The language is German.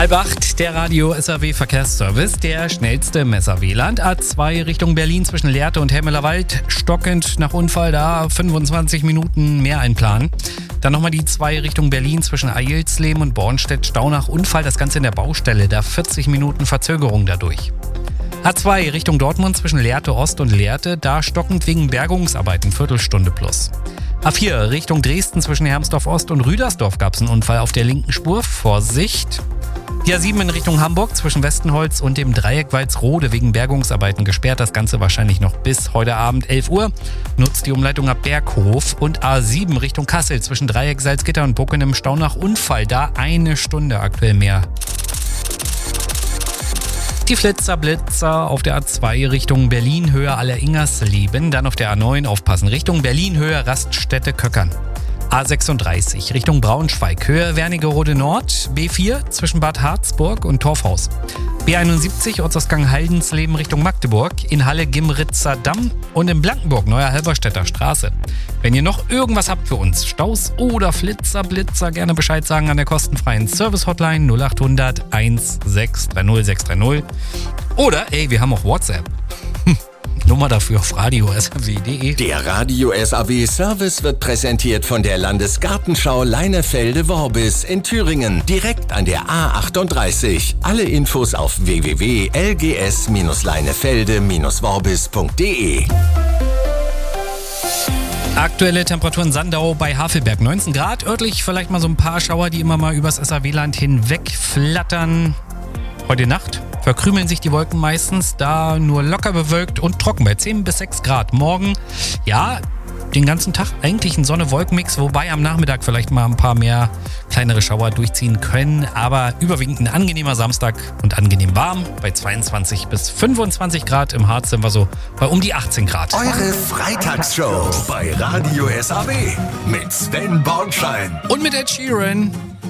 7:30, der Radio SAW Verkehrsservice, der schnellste im SAW-Land. A2 Richtung Berlin zwischen Lehrte und Helmelerwald, stockend nach Unfall, da 25 Minuten mehr einplanen. Dann nochmal die 2 Richtung Berlin zwischen Eilsleben und Bornstedt, Stau nach Unfall, das Ganze in der Baustelle, da 40 Minuten Verzögerung dadurch. A2 Richtung Dortmund zwischen Lehrte Ost und Lehrte, da stockend wegen Bergungsarbeiten, Viertelstunde plus. A4 Richtung Dresden zwischen Hermsdorf Ost und Rüdersdorf gab es einen Unfall auf der linken Spur, Vorsicht. Die A7 in Richtung Hamburg zwischen Westenholz und dem Dreieck Walsrode wegen Bergungsarbeiten gesperrt. Das Ganze wahrscheinlich noch bis heute Abend 11 Uhr. Nutzt die Umleitung ab Berghof. Und A7 Richtung Kassel zwischen Dreieck Salzgitter und Bucken im Stau nach Unfall. Da 1 Stunde aktuell mehr. Die Blitzer auf der A2 Richtung Berlin-Höhe Alleringersleben. Dann auf der A9 aufpassen Richtung Berlin-Höhe Raststätte Köckern. A36 Richtung Braunschweig, Höhe Wernigerode Nord, B4 zwischen Bad Harzburg und Torfhaus. B71 Ortsausgang Haldensleben Richtung Magdeburg, in Halle Gimritzer Damm und in Blankenburg Neuer Halberstädter Straße. Wenn ihr noch irgendwas habt für uns, Staus oder Blitzer, gerne Bescheid sagen an der kostenfreien Service-Hotline 0800 1630 630. Oder, wir haben auch WhatsApp. Nummer dafür auf radio.saw.de. Der Radio SAW Service wird präsentiert von der Landesgartenschau Leinefelde-Worbis in Thüringen, direkt an der A38. Alle Infos auf www.lgs-leinefelde-worbis.de. Aktuelle Temperaturen Sandau bei Havelberg 19 Grad. Örtlich vielleicht mal so ein paar Schauer, die immer mal übers SAW-Land hinweg flattern. Heute Nacht verkrümeln sich die Wolken meistens, da nur locker bewölkt und trocken bei 10 bis 6 Grad. Morgen, den ganzen Tag eigentlich ein Sonne-Wolken-Mix, wobei am Nachmittag vielleicht mal ein paar mehr kleinere Schauer durchziehen können. Aber überwiegend ein angenehmer Samstag und angenehm warm bei 22 bis 25 Grad. Im Harz sind wir so bei um die 18 Grad. Eure Freitagsshow bei Radio SAW mit Sven Bornschein und mit Ed Sheeran.